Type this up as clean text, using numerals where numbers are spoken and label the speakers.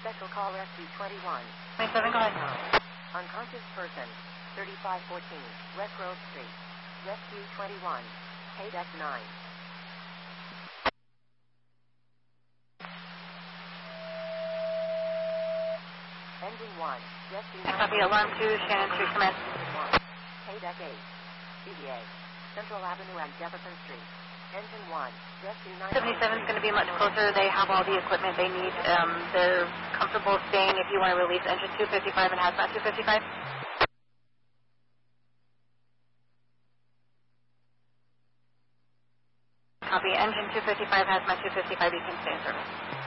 Speaker 1: Special call Rescue 21.
Speaker 2: 27, go ahead.
Speaker 1: Unconscious person, 3514, West Grove Street. Rescue 21. Paydeck 9. Engine 1. Rescue 9.
Speaker 2: Copy, alarm 2, Shannon Street, command.
Speaker 1: Paydeck 8. CBA. Central Avenue and Jefferson Street. Engine 1. Rescue 9.
Speaker 2: 77 is going to be much closer. They have all the equipment they need. They're comfortable staying if you want to release engine 255 and hazmat 255. Copy, engine 255, hazmat 255, you can stay in service.